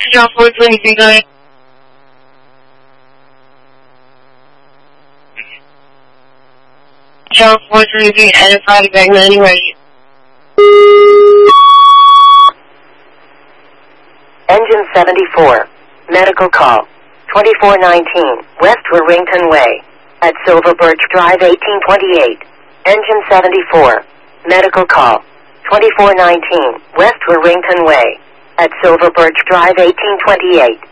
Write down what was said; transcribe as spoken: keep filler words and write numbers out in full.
John four twenty-three, go ahead. John four twenty-three, added Friday back ninety ready. Engine seventy-four. Medical call. twenty-four nineteen, West Warrington Way. At Silver Birch Drive eighteen twenty-eight. Engine seventy-four. Medical call. twenty-four nineteen, West Warrington Way. At Silver Birch Drive eighteen twenty-eight.